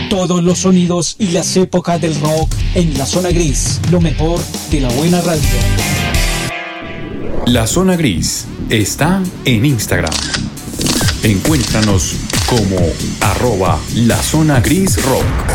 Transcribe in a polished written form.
Todos los sonidos y las épocas del rock en La Zona Gris, lo mejor de la buena radio. La Zona Gris está en Instagram. Encuéntranos como @LaZonaGrisRock.